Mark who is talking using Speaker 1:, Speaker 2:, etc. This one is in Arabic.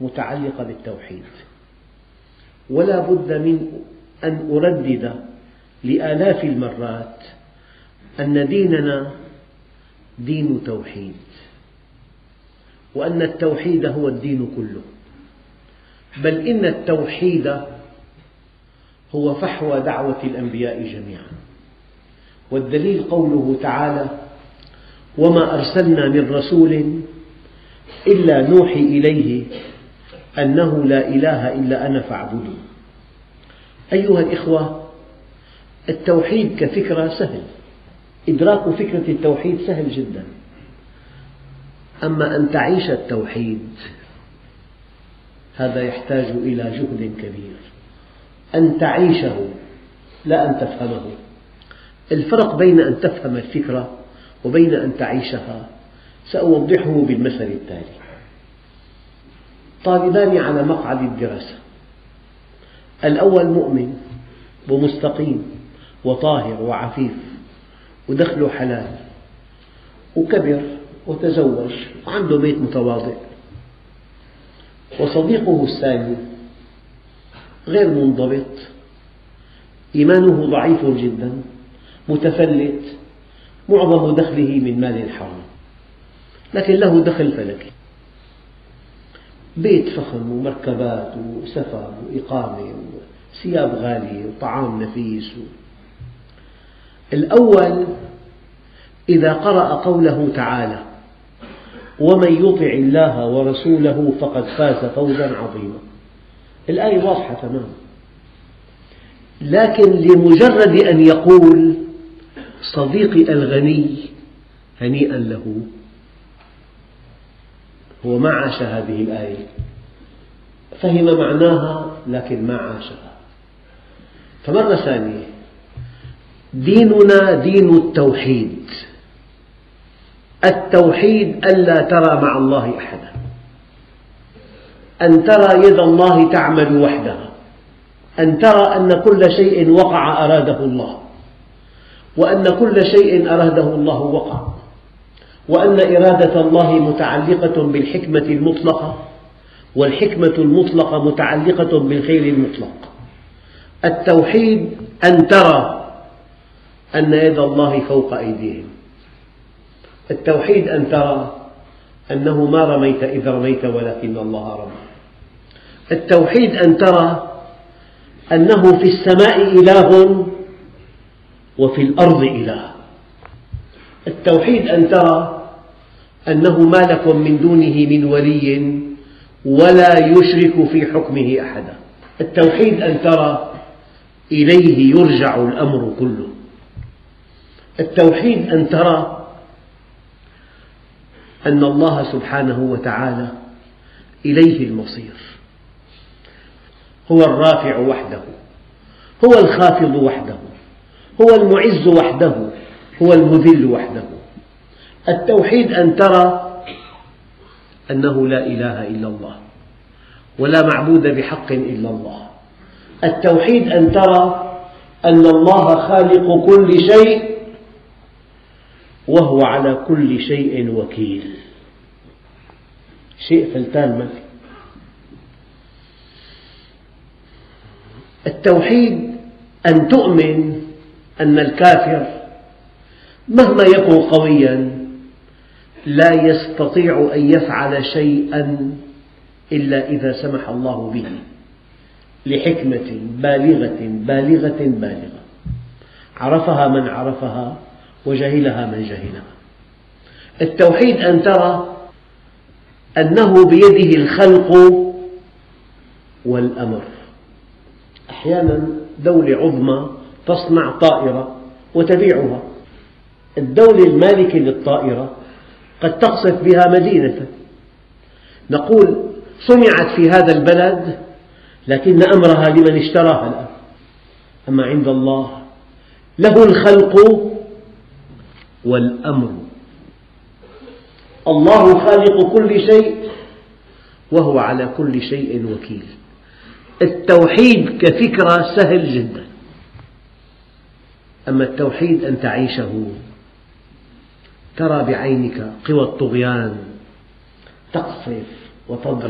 Speaker 1: متعلقة بالتوحيد، ولا بد من أن أردد لآلاف المرات أن ديننا دين توحيد، وأن التوحيد هو الدين كله، بل إن التوحيد هو فحوى دعوة الأنبياء جميعا. والدليل قوله تعالى: وما أرسلنا من رسول إلا نوحي إليه أنه لا إله إلا أنا فاعبدون. أيها الإخوة، التوحيد كفكرة سهل، إدراك فكرة التوحيد سهل جدا، أما أن تعيش التوحيد هذا يحتاج إلى جهد كبير، أن تعيشه لا أن تفهمه. الفرق بين أن تفهم الفكرة وبين أن تعيشها سأوضحه بالمثل التالي: طالبان على مقعد الدراسة، الأول مؤمن ومستقيم وطاهر وعفيف ودخله حلال وكبر وتزوج وعنده بيت متواضع، وصديقه الثاني غير منضبط، إيمانه ضعيف جدا، متفلت، معظم دخله من مال الحرام، لكن له دخل فلكي، بيت فخم ومركبات وسفر وإقامة وثياب غالية وطعام نفيس. الأول إذا قرأ قوله تعالى: ومن يطع الله ورسوله فقد فاز فوزا عظيما، الآية واضحة تماما، لكن لمجرد أن يقول صديقي الغني هنيئا له، هو ما عاش هذه الآية، فهم معناها لكن ما عاشها. فمرة ثانية، ديننا دين التوحيد، التوحيد ألا ترى مع الله أحدا، أن ترى يد الله تعمل وحدها، أن ترى أن كل شيء وقع أراده الله، وأن كل شيء أراده الله وقع، وأن إرادة الله متعلقة بالحكمة المطلقة، والحكمة المطلقة متعلقة بالخير المطلق. التوحيد أن ترى أن يد الله فوق أيديهم، التوحيد أن ترى أنه ما رميت إذ رميت ولكن الله رمى، التوحيد أن ترى أنه في السماء إله وفي الأرض إله، التوحيد أن ترى أنه ما لكم من دونه من ولي ولا يشرك في حكمه أحدا، التوحيد أن ترى إليه يرجع الأمر كله، التوحيد أن ترى أن الله سبحانه وتعالى إليه المصير، هو الرافع وحده، هو الخافض وحده، هو المعز وحده، هو المذل وحده. التوحيد أن ترى أنه لا إله إلا الله ولا معبود بحق إلا الله، التوحيد أن ترى أن الله خالق كل شيء وهو على كل شيء وكيل، شيء فلتان ما في. التوحيد أن تؤمن أن الكافر مهما يكن قويا لا يستطيع أن يفعل شيئا إلا إذا سمح الله به، لحكمة بالغة بالغة بالغة عرفها من عرفها وجهلها من جهلها. التوحيد أن ترى أنه بيده الخلق والأمر. أحيانا دولة عظمى تصنع طائرة وتبيعها، الدولة المالكة للطائرة قد تقصف بها مدينة، نقول صنعت في هذا البلد لكن أمرها لمن اشتراها الآن. أما عند الله له الخلق والأمر، الله خالق كل شيء وهو على كل شيء وكيل. التوحيد كفكرة سهل جدا، أما التوحيد أن تعيشه، ترى بعينك قوى الطغيان تقصف وتضرب